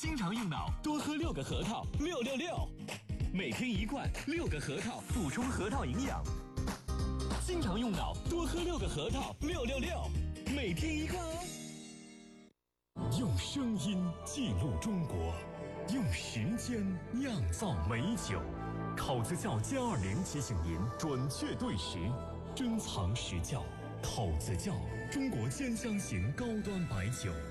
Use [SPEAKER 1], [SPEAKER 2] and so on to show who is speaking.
[SPEAKER 1] 经常用脑，多喝6个核桃，666。每天1罐，6个核桃，补充核桃营养。经常用脑，多喝6个核桃，666。每天1罐哦。用声音记录中国，用时间酿造美酒。口子窖G20提醒您准确对时，珍藏实窖。口子窖，中国兼香型高端白酒。